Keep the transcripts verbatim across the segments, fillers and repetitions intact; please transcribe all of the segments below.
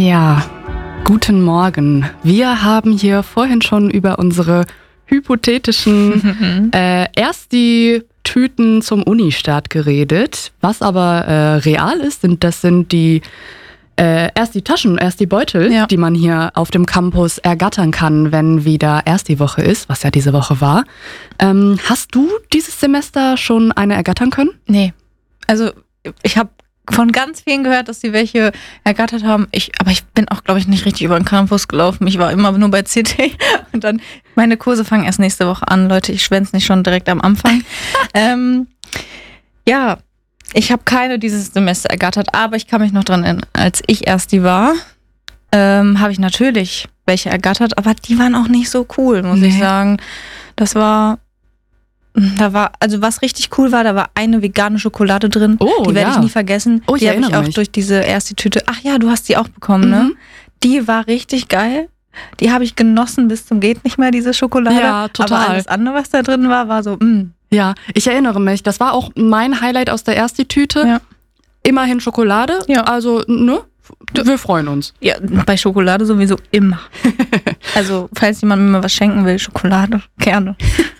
Ja, guten Morgen. Wir haben hier vorhin schon über unsere hypothetischen äh, erst die Tüten zum Unistart geredet. Was aber äh, real ist, sind, das sind die äh, erst die Taschen, erst die Beutel, ja. die man hier auf dem Campus ergattern kann, wenn wieder erst die Woche ist, was ja diese Woche war. Ähm, hast du dieses Semester schon eine ergattern können? Nee. Also ich habe von ganz vielen gehört, dass sie welche ergattert haben. Ich, aber ich bin auch, glaube ich, nicht richtig über den Campus gelaufen. Ich war immer nur bei C T. Und dann, meine Kurse fangen erst nächste Woche an. Leute, ich schwänze nicht schon direkt am Anfang. ähm, ja, ich habe keine dieses Semester ergattert. Aber ich kann mich noch dran erinnern, als ich erst die war, ähm, habe ich natürlich welche ergattert. Aber die waren auch nicht so cool, muss nee. ich sagen. Das war... Da war, also was richtig cool war, da war eine vegane Schokolade drin. Oh, die werde ja. ich nie vergessen. Oh, ich die habe ich auch mich. durch diese erste Tüte. Ach ja, du hast die auch bekommen, mhm. ne? Die war richtig geil. Die habe ich genossen bis zum geht nicht mehr, diese Schokolade. Ja, total. Aber alles andere, was da drin war, war so, mh. Ja, ich erinnere mich. Das war auch mein Highlight aus der ersten Tüte. Ja. Immerhin Schokolade. Ja. Also, ne? Wir freuen uns. Ja, bei Schokolade sowieso immer. Also, falls jemand mir mal was schenken will, Schokolade, gerne.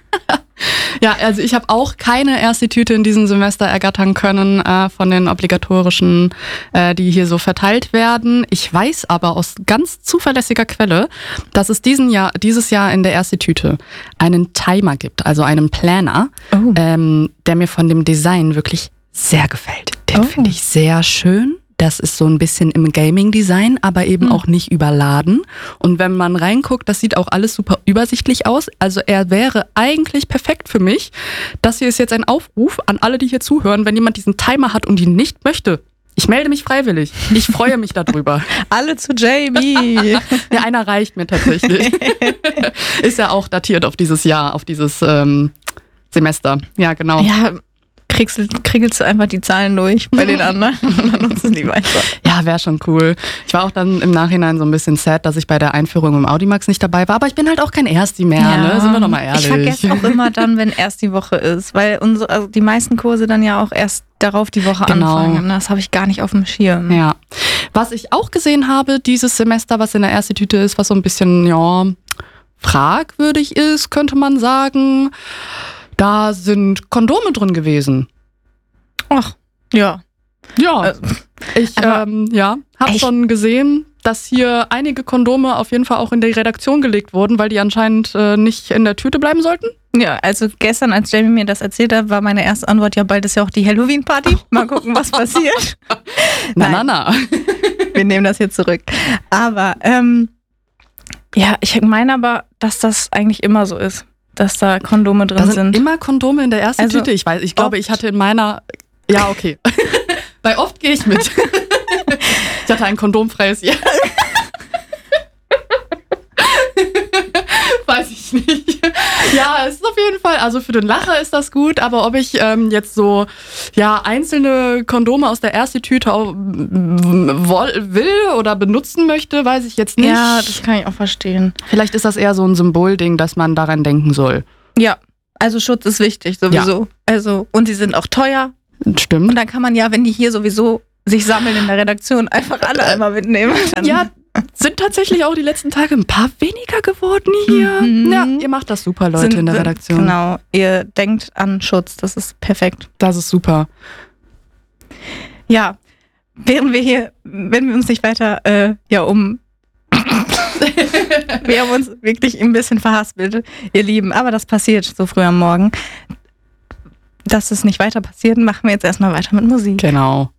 Ja, also ich habe auch keine erste Tüte in diesem Semester ergattern können äh, von den obligatorischen, äh, die hier so verteilt werden. Ich weiß aber aus ganz zuverlässiger Quelle, dass es diesen Jahr, dieses Jahr in der ersten Tüte einen Timer gibt, also einen Planner, oh. ähm, der mir von dem Design wirklich sehr gefällt. Den oh. finde ich sehr schön. Das ist so ein bisschen im Gaming-Design, aber eben hm. auch nicht überladen. Und wenn man reinguckt, das sieht auch alles super übersichtlich aus. Also er wäre eigentlich perfekt für mich. Das hier ist jetzt ein Aufruf an alle, die hier zuhören. Wenn jemand diesen Timer hat und ihn nicht möchte, ich melde mich freiwillig. Ich freue mich darüber. Alle zu Jamie. Ja, einer reicht mir tatsächlich. Ist ja auch datiert auf dieses Jahr, auf dieses ähm, Semester. Ja, genau. Ja. Kriegst, kriegelst du einfach die Zahlen durch bei den anderen und dann nutzen die weiter. Ja, wäre schon cool. Ich war auch dann im Nachhinein so ein bisschen sad, dass ich bei der Einführung im Audimax nicht dabei war, aber ich bin halt auch kein Ersti mehr, ja. ne? Sind wir doch mal ehrlich. Ich vergesse auch immer dann, wenn erst die Woche ist, weil unsere, also die meisten Kurse dann ja auch erst darauf die Woche genau. anfangen. Das habe ich gar nicht auf dem Schirm. Ja. Was ich auch gesehen habe dieses Semester, was in der ersten Tüte ist, was so ein bisschen, ja, fragwürdig ist, könnte man sagen, da sind Kondome drin gewesen. Ach, ja. Ja, äh, ich ähm, ja, habe schon gesehen, dass hier einige Kondome auf jeden Fall auch in die Redaktion gelegt wurden, weil die anscheinend äh, nicht in der Tüte bleiben sollten. Ja, also gestern, als Jamie mir das erzählt hat, war meine erste Antwort, ja, bald ist ja auch die Halloween-Party. Mal gucken, was passiert. Na, na, na. Wir nehmen das hier zurück. Aber, ähm, ja, ich meine aber, dass das eigentlich immer so ist. Dass da Kondome drin da sind. sind. Immer Kondome in der ersten also Tüte. Ich weiß, ich glaube, ich hatte in meiner. Ja, okay. Bei oft gehe ich mit. Ich hatte ein kondomfreies Jahr. Weiß ich nicht. Ja, es ist auf jeden Fall, also für den Lacher ist das gut, aber ob ich ähm, jetzt so ja einzelne Kondome aus der ersten Tüte auch, woll, will oder benutzen möchte, weiß ich jetzt nicht. Ja, das kann ich auch verstehen. Vielleicht ist das eher so ein Symbolding, dass man daran denken soll. Ja, also Schutz ist wichtig sowieso. Ja. Also, und sie sind auch teuer. Stimmt. Und dann kann man ja, wenn die hier sowieso sich sammeln in der Redaktion, einfach alle einmal mitnehmen. Dann ja, sind tatsächlich auch die letzten Tage ein paar weniger geworden hier. Mhm. Ja, ihr macht das super, Leute, sind, in der Redaktion. Genau, ihr denkt an Schutz, das ist perfekt. Das ist super. Ja, während wir hier, wenn wir uns nicht weiter, äh, ja, um... wir haben uns wirklich ein bisschen verhaspelt, ihr Lieben, aber das passiert so früh am Morgen. Dass es nicht weiter passiert, machen wir jetzt erstmal weiter mit Musik. Genau.